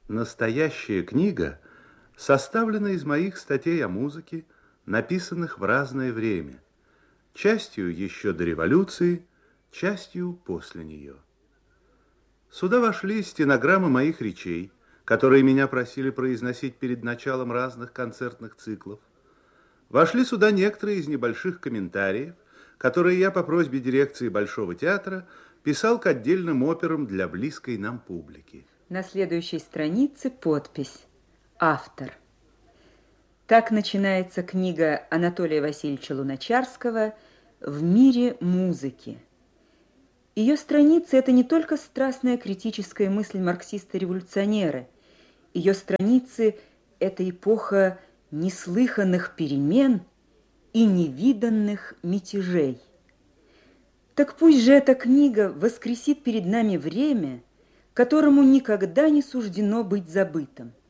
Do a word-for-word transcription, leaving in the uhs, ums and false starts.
Настоящая книга составлена из моих статей о музыке, написанных в разное время, частью еще до революции, частью после нее. Сюда вошли стенограммы моих речей, которые меня просили произносить перед началом разных концертных циклов. Вошли сюда некоторые из небольших комментариев, которые я по просьбе дирекции Большого театра писал к отдельным операм для близкой нам публики. На следующей странице подпись «Автор». Так начинается книга Анатолия Васильевича Луначарского «В мире музыки». Ее страницы – это не только страстная критическая мысль марксиста-революционера. Ее страницы – это эпоха неслыханных перемен и невиданных мятежей. Так пусть же эта книга воскресит перед нами время, которому никогда не суждено быть забытым.